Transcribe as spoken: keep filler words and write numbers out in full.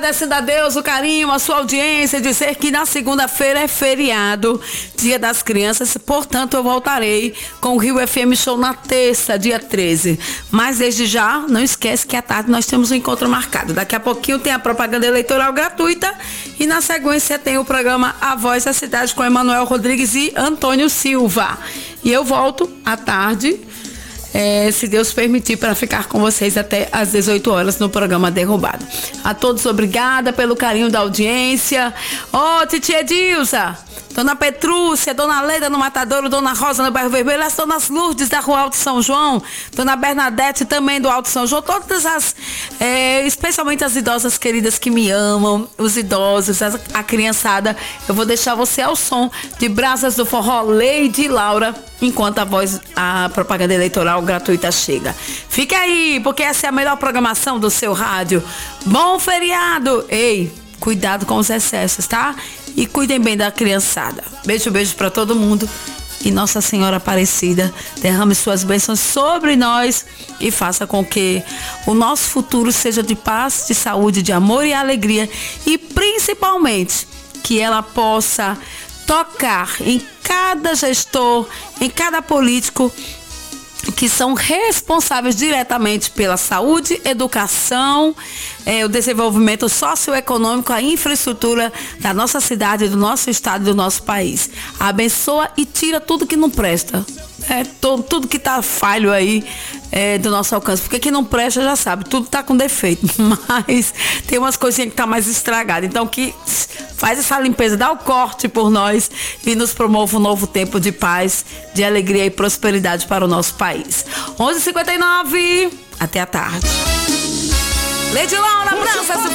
agradecendo a Deus o carinho, a sua audiência, dizer que na segunda-feira é feriado, Dia das Crianças, portanto eu voltarei com o Rio F M Show na terça, dia treze. Mas desde já, não esquece que à tarde nós temos um encontro marcado. Daqui a pouquinho tem a propaganda eleitoral gratuita e na sequência tem o programa A Voz da Cidade com Emanuel Rodrigues e Antônio Silva. E eu volto à tarde, É, se Deus permitir, para ficar com vocês até às dezoito horas no programa Derrubado. A todos, obrigada pelo carinho da audiência. Ó, oh, titia Edilza, Dona Petrúcia, Dona Leida no Matadouro, Dona Rosa no Bairro Vermelho, as Donas Lourdes da Rua Alto São João, Dona Bernadette também do Alto São João, todas as, é, especialmente as idosas queridas que me amam, os idosos, a, a criançada. Eu vou deixar você ao som de Brasas do Forró, Lady Laura, enquanto a voz, a propaganda eleitoral gratuita chega. Fique aí, porque essa é a melhor programação do seu rádio. Bom feriado! Ei, cuidado com os excessos, tá? E cuidem bem da criançada. Beijo, beijo pra todo mundo. E Nossa Senhora Aparecida derrame suas bênçãos sobre nós e faça com que o nosso futuro seja de paz, de saúde, de amor e alegria. E principalmente que ela possa tocar em cada gestor, em cada político que são responsáveis diretamente pela saúde, educação, eh, o desenvolvimento socioeconômico, a infraestrutura da nossa cidade, do nosso estado e do nosso país. Abençoa e tira tudo que não presta. É, to, tudo que tá falho aí é, do nosso alcance. Porque que não presta já sabe, tudo tá com defeito. Mas tem umas coisinhas que tá mais estragadas. Então que faz essa limpeza, dá o corte por nós e nos promova um novo tempo de paz, de alegria e prosperidade para o nosso país. onze e cinquenta e nove, até a tarde. Lady Laura, França.